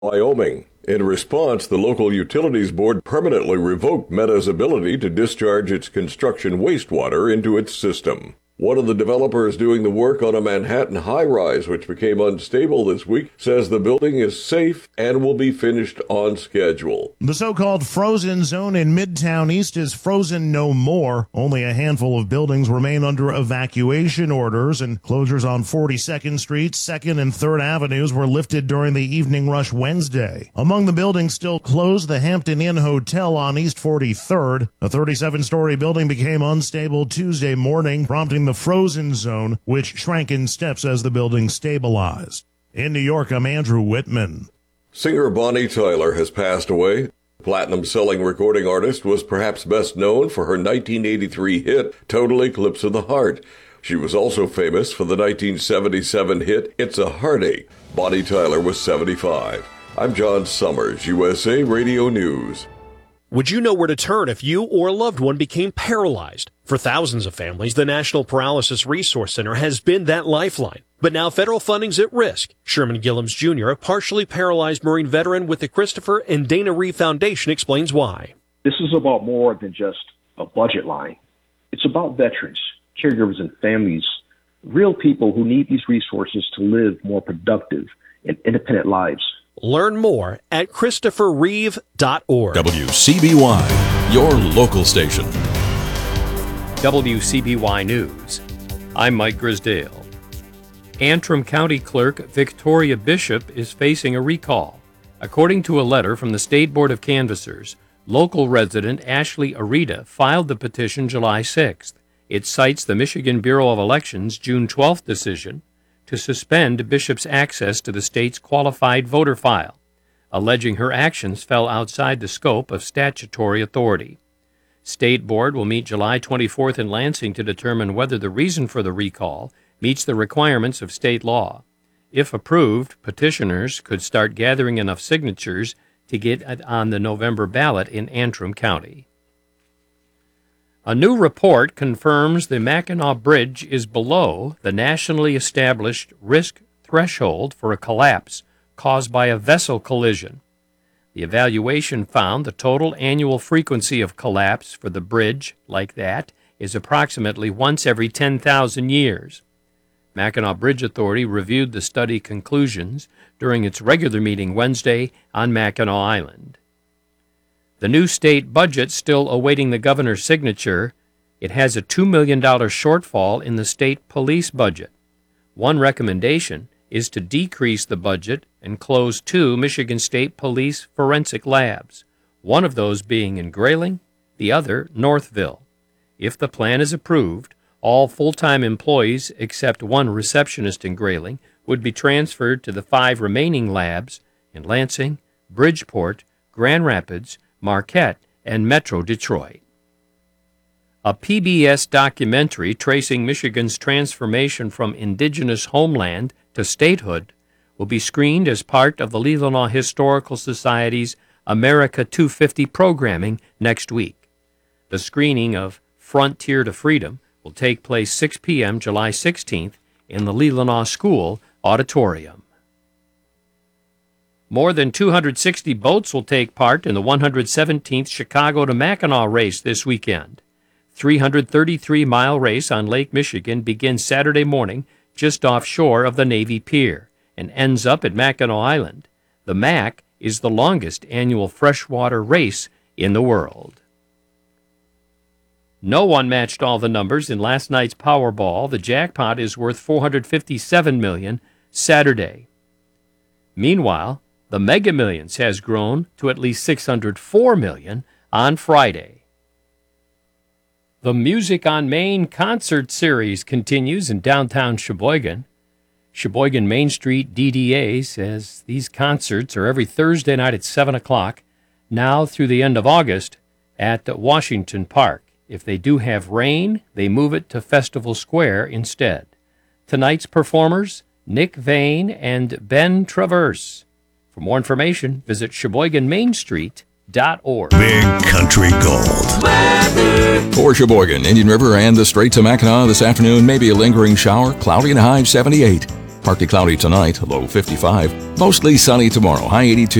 Wyoming. In response, the local utilities board permanently revoked Meta's ability to discharge its construction wastewater into its system. One of the developers doing the work on a Manhattan high-rise, which became unstable this week, says the building is safe and will be finished on schedule. The so-called frozen zone in Midtown East is frozen no more. Only a handful of buildings remain under evacuation orders, and closures on 42nd Street, 2nd and 3rd Avenues were lifted during the evening rush Wednesday. Among the buildings still closed, the Hampton Inn Hotel on East 43rd. A 37-story building became unstable Tuesday morning, prompting the frozen zone, which shrank in steps as the building stabilized. In New York, I'm Andrew Whitman. Singer Bonnie Tyler has passed away. The platinum-selling recording artist was perhaps best known for her 1983 hit, Total Eclipse of the Heart. She was also famous for the 1977 hit, It's a Heartache. Bonnie Tyler was 75. I'm John Summers, USA Radio News. Would you know where to turn if you or a loved one became paralyzed? For thousands of families, the National Paralysis Resource Center has been that lifeline. But now federal funding's at risk. Sherman Gillums Jr., a partially paralyzed Marine veteran with the Christopher and Dana Reeve Foundation, explains why. This is about more than just a budget line. It's about veterans, caregivers, and families, real people who need these resources to live more productive and independent lives. Learn more at ChristopherReeve.org. WCBY, your local station. WCBY News. I'm Mike Grisdale. Antrim County Clerk Victoria Bishop is facing a recall. According to a letter from the State Board of Canvassers, local resident Ashley Arita filed the petition July 6th. It cites the Michigan Bureau of Elections' June 12th decision to suspend Bishop's access to the state's qualified voter file, alleging her actions fell outside the scope of statutory authority. State Board will meet July 24th in Lansing to determine whether the reason for the recall meets the requirements of state law. If approved, petitioners could start gathering enough signatures to get it on the November ballot in Antrim County. A new report confirms the Mackinac Bridge is below the nationally established risk threshold for a collapse caused by a vessel collision. The evaluation found the total annual frequency of collapse for the bridge like that is approximately once every 10,000 years. Mackinac Bridge Authority reviewed the study conclusions during its regular meeting Wednesday on Mackinac Island. The new state budget still awaiting the governor's signature. It has a $2 million shortfall in the state police budget. One recommendation is to decrease the budget and close 2 Michigan State Police forensic labs, one of those being in Grayling, the other Northville. If the plan is approved, all full-time employees except one receptionist in Grayling would be transferred to the 5 remaining labs in Lansing, Bridgeport, Grand Rapids, Marquette, and Metro Detroit. A PBS documentary tracing Michigan's transformation from indigenous homeland to statehood will be screened as part of the Leelanau Historical Society's America 250 programming next week. The screening of Frontier to Freedom will take place 6 p.m. July 16th in the Leelanau School Auditorium. More than 260 boats will take part in the 117th Chicago to Mackinac race this weekend. 333-mile race on Lake Michigan begins Saturday morning just offshore of the Navy Pier and ends up at Mackinac Island. The MAC is the longest annual freshwater race in the world. No one matched all the numbers in last night's Powerball. The jackpot is worth $457 million Saturday. Meanwhile, the Mega Millions has grown to at least $604 million on Friday. The Music on Main concert series continues in downtown Sheboygan. Sheboygan Main Street DDA says these concerts are every Thursday night at 7 o'clock, now through the end of August, at Washington Park. If they do have rain, they move it to Festival Square instead. Tonight's performers, Nick Vane and Ben Traverse. For more information, visit SheboyganMainStreet.org. Big Country Gold. For Sheboygan, Indian River, and the Strait to Mackinac this afternoon, maybe a lingering shower, cloudy and high 78. Partly cloudy tonight, low 55. Mostly sunny tomorrow, high 82.